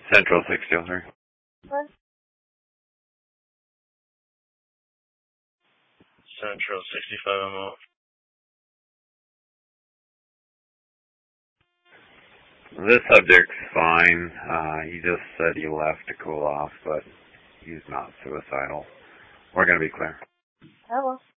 Central 603. What? Central 65 MO. This subject's fine. He just said he left to cool off, but he's not suicidal. We're going to be clear. Hello.